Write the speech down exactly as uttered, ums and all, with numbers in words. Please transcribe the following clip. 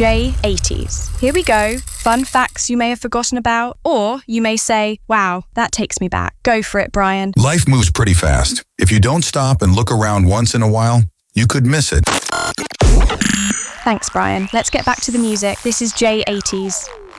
J eighties. Here we go. Fun facts you may have forgotten about, or you may say, wow, that takes me back. Go for it, Brian. Life moves pretty fast. If you don't stop and look around once in a while, you could miss it. Thanks, Brian. Let's get back to the music. This is J eighties.